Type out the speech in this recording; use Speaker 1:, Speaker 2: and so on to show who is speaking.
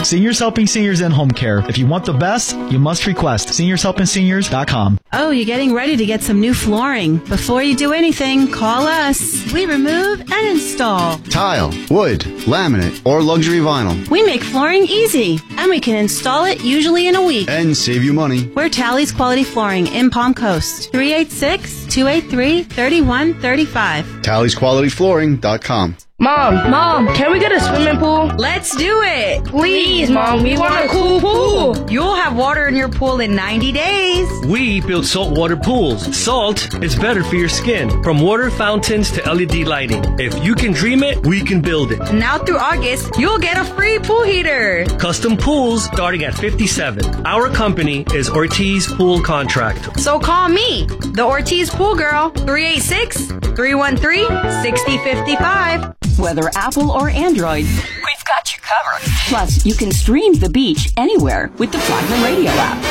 Speaker 1: Seniors Helping Seniors in Home Care. If you want the best, you must request seniorshelpingseniors.com.
Speaker 2: Oh, you're getting ready to get some new flooring. Before you do anything, call us. We remove and install
Speaker 3: tile, wood, laminate, or luxury vinyl.
Speaker 2: We make flooring easy, and we can install it usually in a week.
Speaker 3: And save you money.
Speaker 2: We're Tally's Quality Flooring in Palm Coast. 386-283-3135.
Speaker 3: TallysQualityFlooring.com.
Speaker 4: Mom, can we get a swimming pool?
Speaker 5: Let's do it.
Speaker 4: Please, Mom, we want a cool pool.
Speaker 5: You'll have water in your pool in 90 days.
Speaker 6: We build saltwater pools. Salt is better for your skin. From water fountains to LED lighting. If you can dream it, we can build it.
Speaker 5: Now through August, you'll get a free pool heater.
Speaker 6: Custom pools starting at $57. Our company is Ortiz Pool Contractor.
Speaker 5: So call me, the Ortiz Pool Girl, 386-313-6055.
Speaker 7: Whether Apple or Android, we've got you covered. Plus, you can stream the beach anywhere with the Flagler Radio app.